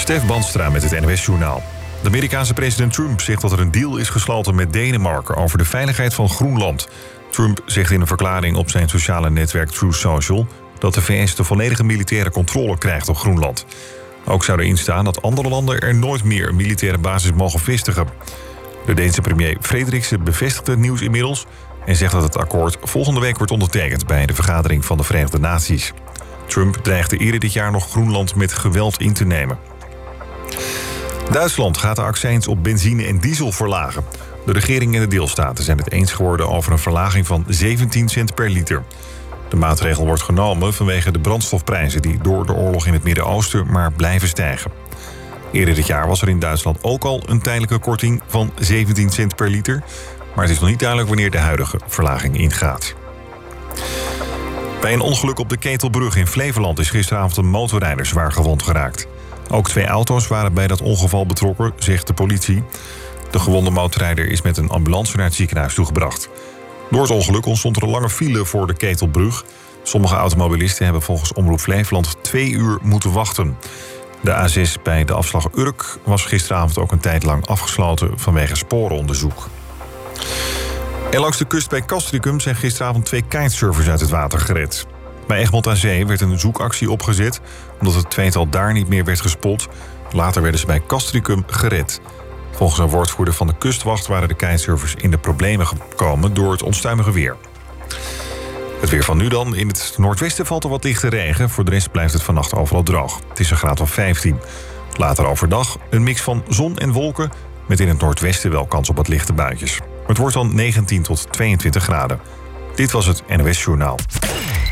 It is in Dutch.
Stef Bandstra met het NOS-journaal. De Amerikaanse president Trump zegt dat er een deal is gesloten met Denemarken over de veiligheid van Groenland. Trump zegt in een verklaring op zijn sociale netwerk Truth Social dat de VS de volledige militaire controle krijgt op Groenland. Ook zou erin staan dat andere landen er nooit meer een militaire basis mogen vestigen. De Deense premier Frederiksen bevestigt het nieuws inmiddels en zegt dat het akkoord volgende week wordt ondertekend bij de vergadering van de Verenigde Naties. Trump dreigde eerder dit jaar nog Groenland met geweld in te nemen. Duitsland gaat de accijns op benzine en diesel verlagen. De regering en de deelstaten zijn het eens geworden over een verlaging van 17 cent per liter. De maatregel wordt genomen vanwege de brandstofprijzen die door de oorlog in het Midden-Oosten maar blijven stijgen. Eerder dit jaar was er in Duitsland ook al een tijdelijke korting van 17 cent per liter. Maar het is nog niet duidelijk wanneer de huidige verlaging ingaat. Bij een ongeluk op de Ketelbrug in Flevoland is gisteravond een motorrijder zwaar gewond geraakt. Ook 2 auto's waren bij dat ongeval betrokken, zegt de politie. De gewonde motorrijder is met een ambulance naar het ziekenhuis toegebracht. Door het ongeluk ontstond er een lange file voor de Ketelbrug. Sommige automobilisten hebben volgens Omroep Flevoland 2 uur moeten wachten. De A6 bij de afslag Urk was gisteravond ook een tijd lang afgesloten vanwege sporenonderzoek. En langs de kust bij Castricum zijn gisteravond 2 kitesurfers uit het water gered. Bij Egmond aan Zee werd een zoekactie opgezet omdat het tweetal daar niet meer werd gespot. Later werden ze bij Castricum gered. Volgens een woordvoerder van de kustwacht waren de kitesurfers in de problemen gekomen door het onstuimige weer. Het weer van nu dan. In het noordwesten valt er wat lichte regen. Voor de rest blijft het vannacht overal droog. Het is een graad of 15. Later overdag een mix van zon en wolken met in het noordwesten wel kans op wat lichte buitjes. Het wordt dan 19 tot 22 graden. Dit was het NOS Journaal.